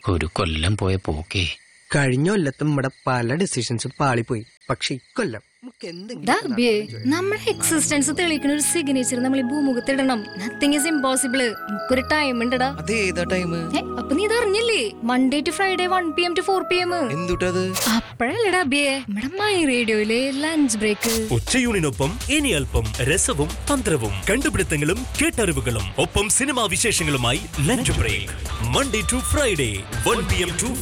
ഒരു കൊല്ലം പോയ പോക്കേ. കഴിഞ്ഞ കൊല്ലത്തും നമ്മുടെ പല ഡിസിഷൻസും പാളിപ്പോയി. പക്ഷെ ഇക്കൊല്ലം നമ്മുടെ എക്സിസ്റ്റൻസ് തെളിയിക്കുന്ന ഒരു സിഗ്നേച്ചർ നമ്മൾ ഈ ഭൂമുഖത്തിടണം. Nothing is impossible. നമുക്കൊരു ടൈം ഉണ്ടടാ. അപ്പൊ നീ ഇതറിഞ്ഞില്ലേ? Monday to Friday 1 PM to 4 PM. അപ്പഴല്ലേടാ ബിയെ നമ്മുടെ മൈ റേഡിയോയിലെ ലഞ്ച് ബ്രേക്ക്. ഉച്ചയൂണിനൊപ്പം ഇനി അല്പം രസവും തന്ത്രവും കണ്ടുപിടുത്തങ്ങളും കേട്ടറിവുകളും ഒപ്പം സിനിമാ വിശേഷങ്ങളുമായി lunch break. Monday to Friday 1 PM to